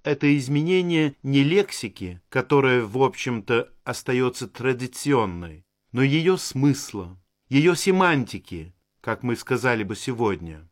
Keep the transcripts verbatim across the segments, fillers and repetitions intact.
это изменение не лексики, которая, в общем-то, остается традиционной, но ее смысла, ее семантики, как мы сказали бы сегодня.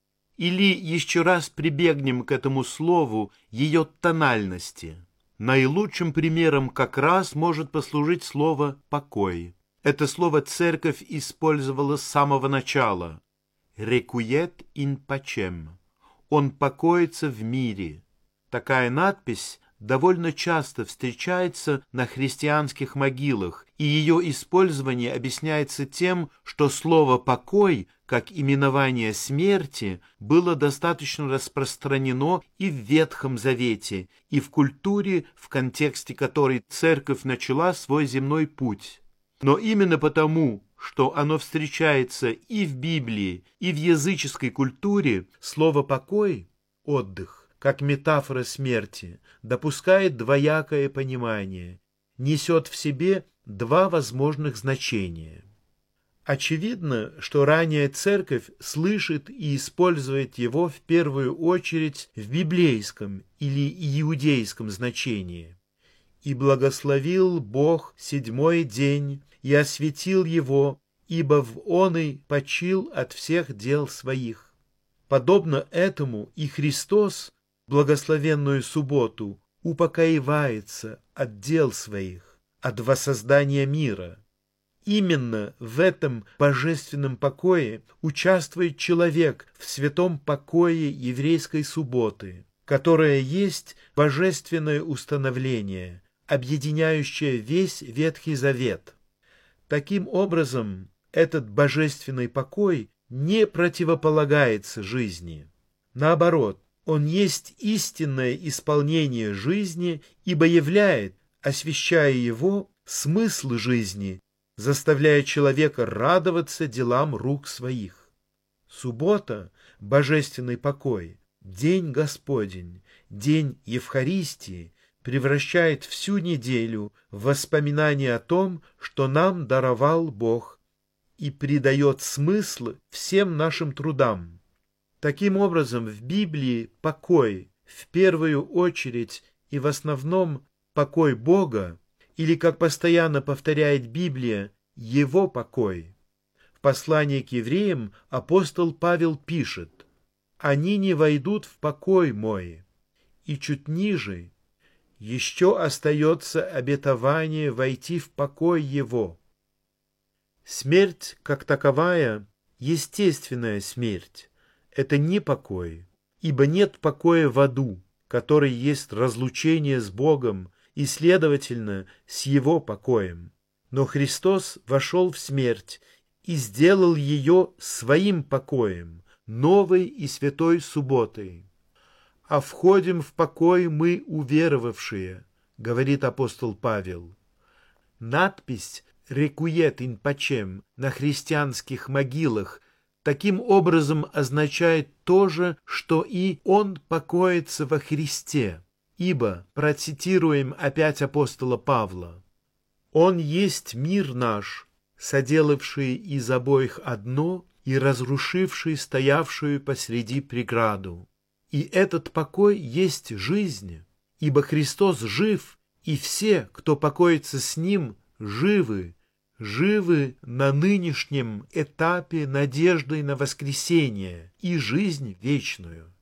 Или еще раз прибегнем к этому слову, ее тональности. Наилучшим примером как раз может послужить слово «покой». Это слово церковь использовала с самого начала. «Requiet in pacem». «Он покоится в мире». Такая надпись довольно часто встречается на христианских могилах, и ее использование объясняется тем, что слово «покой», как именование смерти, было достаточно распространено и в Ветхом Завете, и в культуре, в контексте которой церковь начала свой земной путь. Но именно потому, что оно встречается и в Библии, и в языческой культуре, слово «покой» — отдых, как метафора смерти, допускает двоякое понимание, несет в себе два возможных значения. Очевидно, что ранняя церковь слышит и использует его в первую очередь в библейском или иудейском значении. «И благословил Бог седьмой день, и осветил его, ибо в оный почил от всех дел своих». Подобно этому и Христос благословенную субботу упокоивается от дел своих, от воссоздания мира. Именно в этом божественном покое участвует человек в святом покое еврейской субботы, которое есть божественное установление, объединяющее весь Ветхий Завет. Таким образом, этот божественный покой не противополагается жизни. Наоборот, он есть истинное исполнение жизни, ибо являет, освещая его, смысл жизни, заставляя человека радоваться делам рук своих. Суббота, божественный покой, день Господень, день Евхаристии, превращает всю неделю в воспоминание о том, что нам даровал Бог, и придает смысл всем нашим трудам. Таким образом, в Библии покой, в первую очередь и в основном покой Бога, или, как постоянно повторяет Библия, Его покой. В послании к евреям апостол Павел пишет: «Они не войдут в покой мой». И чуть ниже: «Еще остается обетование войти в покой Его». Смерть, как таковая, естественная смерть. Это не покой, ибо нет покоя в аду, который есть разлучение с Богом и, следовательно, с Его покоем. Но Христос вошел в смерть и сделал ее своим покоем, новой и святой субботой. «А входим в покой мы, уверовавшие», — говорит апостол Павел. Надпись «Requiet in pacem» на христианских могилах таким образом означает то же, что и «Он покоится во Христе», ибо, процитируем опять апостола Павла, «Он есть мир наш, соделавший из обоих одно и разрушивший стоявшую посреди преграду. И этот покой есть жизнь, ибо Христос жив, и все, кто покоится с Ним, живы, живы на нынешнем этапе надеждой на воскресение и жизнь вечную».